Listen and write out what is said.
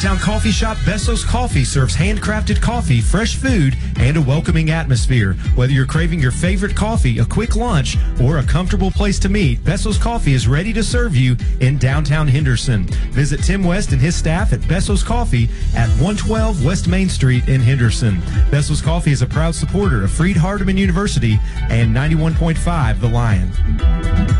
downtown coffee shop Besso's Coffee serves handcrafted coffee, fresh food, and a welcoming atmosphere. Whether you're craving your favorite coffee, a quick lunch, or a comfortable place to meet, Besso's Coffee is ready to serve you in downtown Henderson. Visit Tim West and his staff at Besso's Coffee at 112 West Main Street in Henderson. Besso's Coffee is a proud supporter of Freed-Hardeman University and 91.5 The Lion.